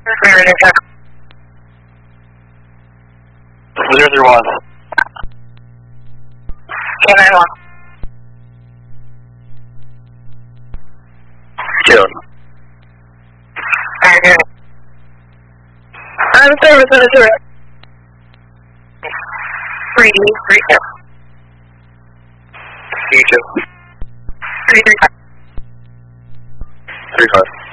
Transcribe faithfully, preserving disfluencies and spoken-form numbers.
Zero three one. K nine one. Killed. I'm service in the turret. Three, three, two. C two. Three, three, five. Three five.